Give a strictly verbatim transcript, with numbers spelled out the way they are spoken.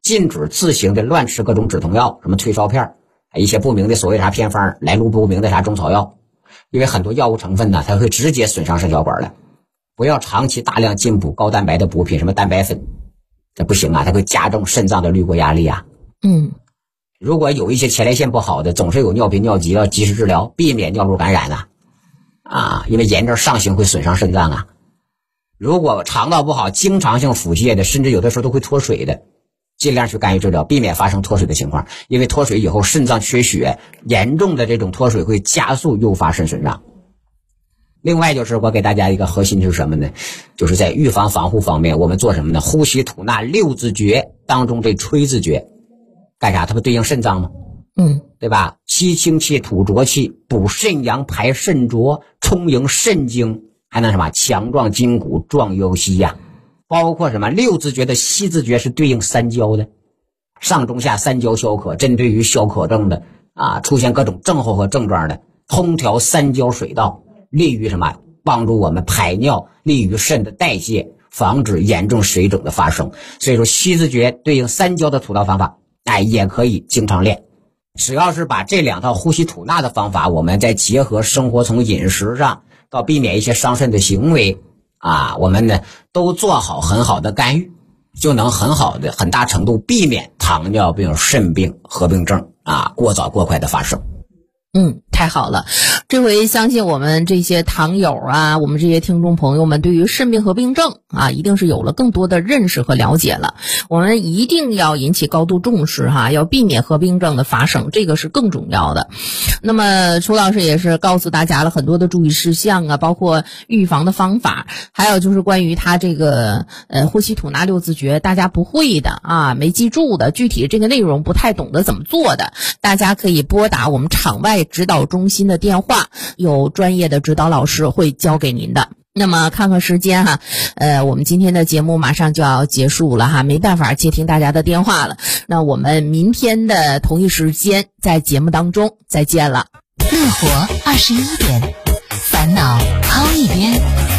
禁止自行的乱吃各种止痛药，什么退烧片，一些不明的所谓啥偏方，来路不明的啥中草药，因为很多药物成分呢，它会直接损伤肾小管的。不要长期大量进补高蛋白的补品，什么蛋白粉，这不行啊，它会加重肾脏的滤过压力啊。 嗯， 如果有一些前列腺不好的，总是有尿频尿急，要及时治疗，避免尿路感染啊。啊，因为炎症上行会损伤肾脏啊。如果肠道不好，经常性腹泻的，甚至有的时候都会脱水的，尽量去干预治疗，避免发生脱水的情况。因为脱水以后肾脏缺血，严重的这种脱水会加速诱发肾损伤。另外就是我给大家一个核心是什么呢？就是在预防防护方面，我们做什么呢？呼吸吐纳六字诀当中这吹字诀干啥？它不对应肾脏吗？ 嗯， 对吧？吸清气，吐浊气，补肾阳，排肾浊，充盈肾精，还能什么？强壮筋骨，壮腰膝呀。包括什么？六字诀的吸字诀是对应三焦的，上中下三焦消渴，针对于消渴症的啊，出现各种症候和症状的，通调三焦水道，利于什么？帮助我们排尿，利于肾的代谢，防止严重水肿的发生。所以说吸字诀对应三焦的吐纳方法，哎，也可以经常练。只要是把这两套呼吸吐纳的方法，我们再结合生活从饮食上到避免一些伤肾的行为啊，我们呢都做好很好的干预，就能很好的很大程度避免糖尿病、肾病合并症啊过早过快的发生。 嗯，太好了，这回相信我们这些糖友啊，我们这些听众朋友们对于肾病合并症啊，一定是有了更多的认识和了解了。我们一定要引起高度重视哈，要避免合并症的发生，这个是更重要的。那么楚老师也是告诉大家了很多的注意事项啊，包括预防的方法，还有就是关于他这个呃呼吸吐纳六字诀，大家不会的啊，没记住的，具体这个内容不太懂得怎么做的，大家可以拨打我们场外指导中心的电话，有专业的指导老师会教给您的。那么看看时间哈，呃，我们今天的节目马上就要结束了哈，没办法接听大家的电话了。那我们明天的同一时间在节目当中再见了。 乐活二十一点，烦恼抛一边。